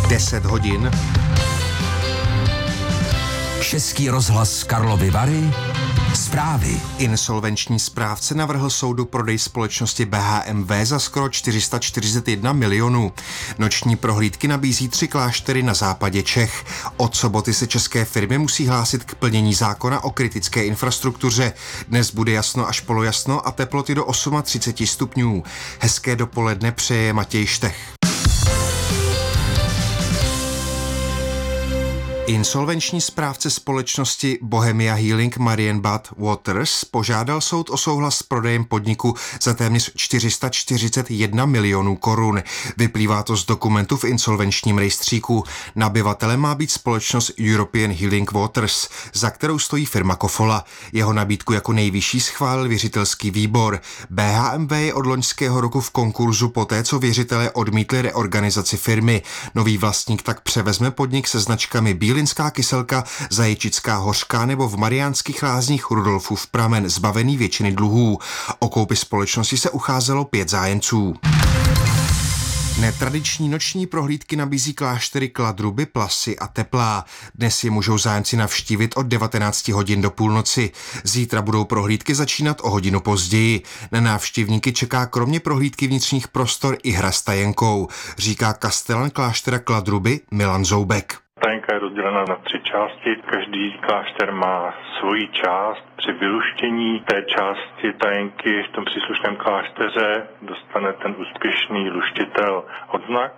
10 hodin. Český rozhlas Karlovy Vary. Zprávy. Insolvenční správce navrhl soudu prodej společnosti BHMV za skoro 441 milionů. Noční prohlídky nabízí 3 kláštery na západě Čech. Od soboty se české firmy musí hlásit k plnění zákona o kritické infrastruktuře. Dnes bude jasno až polojasno a teploty do 38 stupňů. Hezké dopoledne přeje Matěj Štech. Insolvenční správce společnosti Bohemia Healing Marienbad Waters požádal soud o souhlas s prodejem podniku za téměř 441 milionů korun. Vyplývá to z dokumentu v insolvenčním rejstříku. Nabyvatelem má být společnost European Healing Waters, za kterou stojí firma Kofola. Jeho nabídku jako nejvyšší schválil věřitelský výbor. BHMV je od loňského roku v konkurzu poté, co věřitelé odmítli reorganizaci firmy. Nový vlastník tak převezme podnik se značkami Bílinská Kyselka, Zaječická Hořká nebo v Mariánských Lázních Rudolfův Pramen, zbavený většiny dluhů. O koupi společnosti se ucházelo 5 zájemců. Netradiční noční prohlídky nabízí kláštery Kladruby, Plasy a Teplá. Dnes je můžou zájemci navštívit od 19 hodin do půlnoci. Zítra budou prohlídky začínat o hodinu později. Na návštěvníky čeká kromě prohlídky vnitřních prostor i hra s tajenkou, říká kastelan kláštera Kladruby Milan Zoubek. Tajenka je rozdělena na 3 části. Každý klášter má svoji část. Při vyluštění té části tajenky v tom příslušném klášteře dostane ten úspěšný luštitel odznak.